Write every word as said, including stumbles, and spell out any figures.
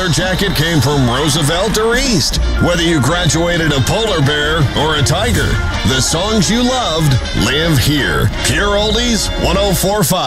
leather jacket came from Roosevelt or East. Whether you graduated a polar bear or a tiger, the songs you loved live here. Pure Oldies one oh four point five.